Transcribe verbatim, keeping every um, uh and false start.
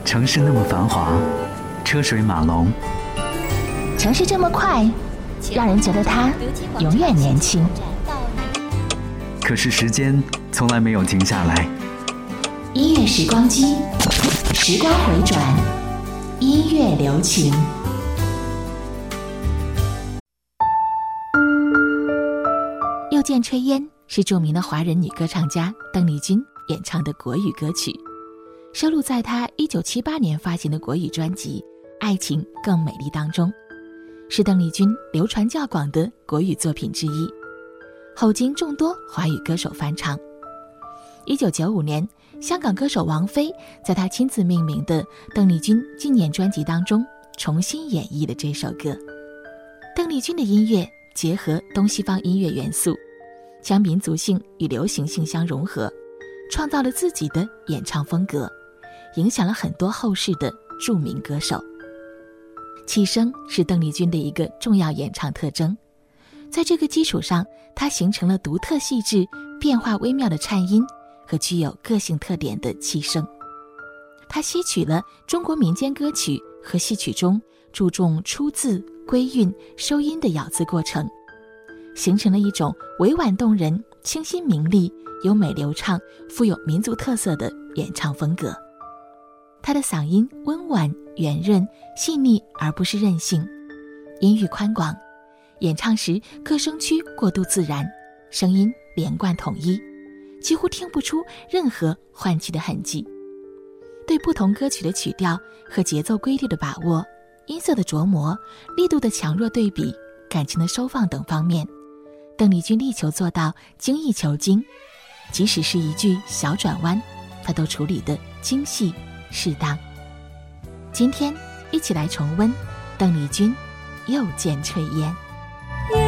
城市那么繁华，车水马龙， 城市这么快，让人觉得它永远年轻。 可是时间从来没有停下来。 音乐时光机，时光回转，音乐留情。又见炊烟是著名的华人女歌唱家邓丽君演唱的国语歌曲，收录在她一九七八年发行的国语专辑《爱情更美丽》当中，是邓丽君流传较广的国语作品之一，后经众多华语歌手翻唱。一九九五年，香港歌手王菲在她亲自命名的邓丽君纪念专辑当中重新演绎了这首歌。邓丽君的音乐结合东西方音乐元素，将民族性与流行性相融合，创造了自己的演唱风格，影响了很多后世的著名歌手。气声是邓丽君的一个重要演唱特征，在这个基础上，她形成了独特细致、变化微妙的颤音和具有个性特点的气声。她吸取了中国民间歌曲和戏曲中注重出字、归韵、收音的咬字过程，形成了一种委婉动人、清新明丽、优美流畅、富有民族特色的演唱风格。她的嗓音温婉、圆润、细腻，而不是任性，音域宽广，演唱时各声区过渡自然，声音连贯统一，几乎听不出任何换气的痕迹。对不同歌曲的曲调和节奏规律的把握，音色的琢磨，力度的强弱对比，感情的收放等方面，邓丽君力求做到精益求精，即使是一句小转弯，她都处理得精细适当。今天一起来重温邓丽君《又见炊烟》。